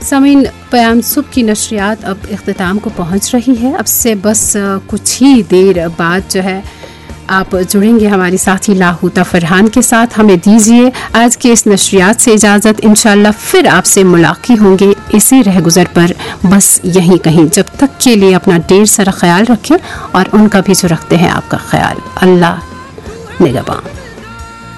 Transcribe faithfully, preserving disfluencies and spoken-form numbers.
सामीन, प्याम सुबह की नशरियात अब इख्तिताम को पहुंच रही है। अब से बस कुछ ही देर बाद जो है आप जुड़ेंगे हमारी साथी लाहूता फरहान के साथ। हमें दीजिए आज के इस नशरियात से इजाज़त। इंशाल्लाह फिर आपसे मुलाकात होंगे इसी रहगुजर पर, बस यहीं कहीं। जब तक के लिए अपना ढेर सारा ख्याल रखें और उनका भी जो रखते हैं आपका ख्याल। अल्लाह निगहबान।